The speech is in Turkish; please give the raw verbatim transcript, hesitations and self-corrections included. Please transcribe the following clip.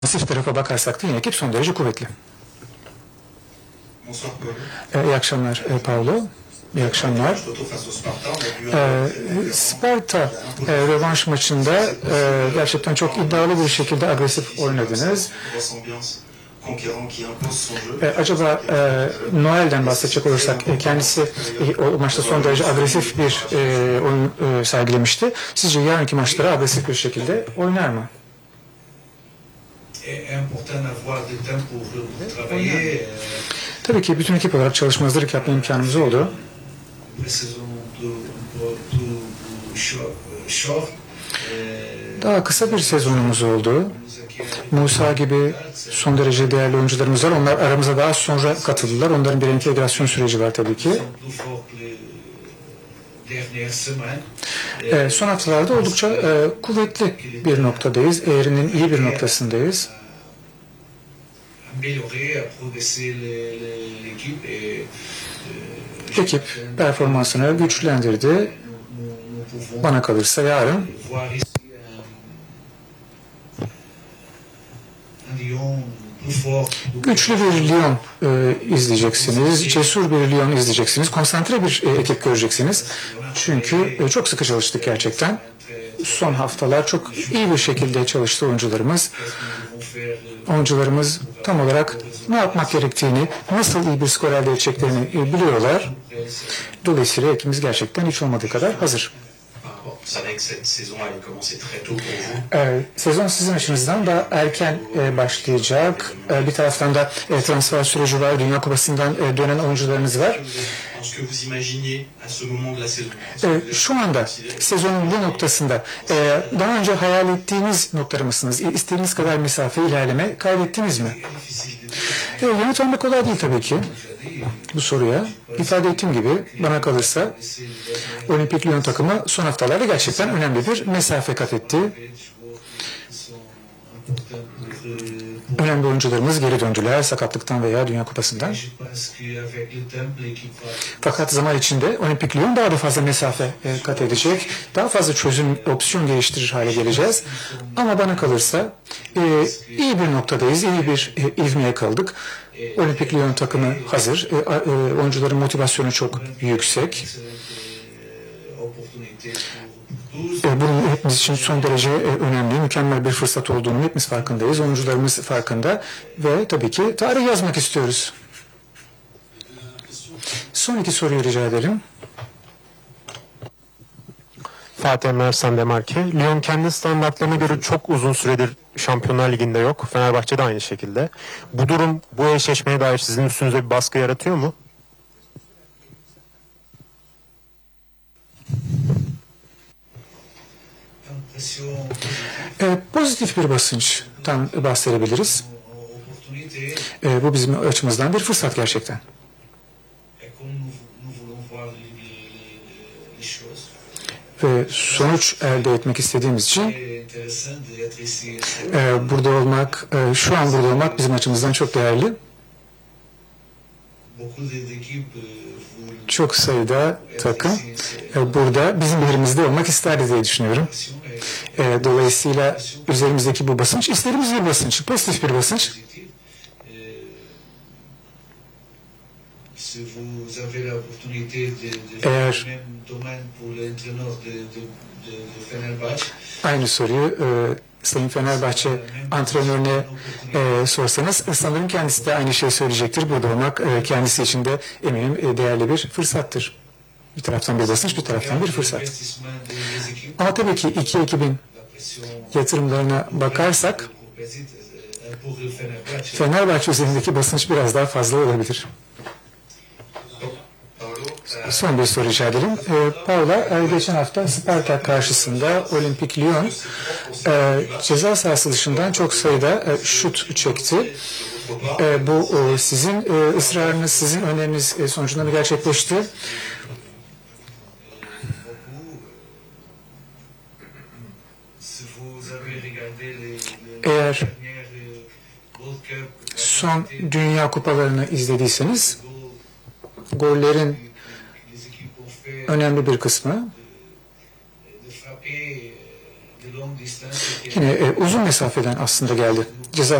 Defansif tarafa bakarsak da yine ekip son derece kuvvetli. Bonsoir Paul. E, iyi akşamlar e, Paulo. İyi akşamlar. E, Sparta e, rövanş maçında e, gerçekten çok iddialı bir şekilde agresif oynadınız. E, acaba e, Noel'den bahsedecek olursak e, kendisi e, o maçta son derece agresif bir e, oyun e, sergilemişti. Sizce yarınki maçlara agresif bir şekilde oynar mı? Tabii ki bütün ekip olarak çalışma hazırlık yapma imkanımız oldu. Daha kısa bir sezonumuz oldu. Musa gibi son derece değerli oyuncularımız var. Onlar aramıza daha sonra katıldılar. Onların bir entegrasyon süreci var tabii ki. E, son haftalarda oldukça e, kuvvetli bir noktadayız. Eğrinin iyi bir noktasındayız. Ekip performansını güçlendirdi. Bana kalırsa yarın güçlü bir Lyon e, izleyeceksiniz, cesur bir Lyon izleyeceksiniz, konsantre bir e, ekip göreceksiniz. Çünkü e, çok sıkı çalıştık gerçekten. Son haftalar çok iyi bir şekilde çalıştı oyuncularımız. Oyuncularımız tam olarak ne yapmak gerektiğini, nasıl iyi bir skor elde edeceklerini e, biliyorlar. Dolayısıyla ekibimiz gerçekten hiç olmadığı kadar hazır. Ee, sezon sizin açınızdan daha erken e, başlayacak. E, bir taraftan da e, transfer süreci var. Dünya Kupası'ndan e, dönen oyuncularınız var. E, şu anda sezonun bu noktasında e, daha önce hayal ettiğiniz noktada mısınız? E, istediğiniz kadar mesafe ilerleme kaydettiniz mi? E, yanıt vermek kolay değil tabii ki bu soruya. İfade ettiğim gibi bana kalırsa Olimpik Lyon takımı son haftalarda gerçekten önemli bir mesafe kat etti. Önemli oyuncularımız geri döndüler sakatlıktan veya Dünya Kupası'ndan. Fakat zaman içinde Olimpik Lyon daha da fazla mesafe e, kat edecek. Daha fazla çözüm, opsiyon geliştirir hale geleceğiz. Ama bana kalırsa e, iyi bir noktadayız, iyi bir e, ivmeye kaldık. Olimpik Lyon takımı hazır. E, e, oyuncuların motivasyonu çok yüksek. E, bunun hepimiz için son derece e, önemli, mükemmel bir fırsat olduğunu hepimiz farkındayız. Oyuncularımız farkında ve tabii ki tarih yazmak istiyoruz. Son iki soruyu rica ederim. Fatih Emre Sandemarke. Lyon kendi standartlarına göre çok uzun süredir Şampiyonlar Ligi'nde yok. Fenerbahçe de aynı şekilde. Bu durum bu eşleşmeye dair sizin üstünüze bir baskı yaratıyor mu? E, pozitif bir basınçtan bahsedebiliriz. E, bu bizim açımızdan bir fırsat gerçekten. Ve sonuç elde etmek istediğimiz için e, burada olmak, e, şu an burada olmak bizim açımızdan çok değerli. Çok sayıda takım e, burada bizim yerimizde olmak isterdi diye düşünüyorum. E, dolayısıyla üzerimizdeki bu basınç, istediğimiz bir basınç, pozitif bir basınç. Eğer aynı soruyu e, Sayın Fenerbahçe antrenörüne e, sorsanız sanırım kendisi de aynı şeyi söyleyecektir. Burada olmak e, kendisi için de eminim e, değerli bir fırsattır. Bir taraftan bir basınç, bir taraftan bir fırsat. Ama tabii ki iki ekibin yatırımlarına bakarsak Fenerbahçe üzerindeki basınç biraz daha fazla olabilir. Son bir soru rica ederim. E, Paula e, geçen hafta Spartak karşısında Olimpik Lyon e, ceza sahası dışından çok sayıda e, şut çekti. E, bu e, sizin e, ısrarınız, sizin öneriniz e, sonucunda mı gerçekleşti? Eğer son Dünya Kupalarını izlediyseniz gollerin önemli bir kısmı Yine e, uzun mesafeden aslında geldi. Ceza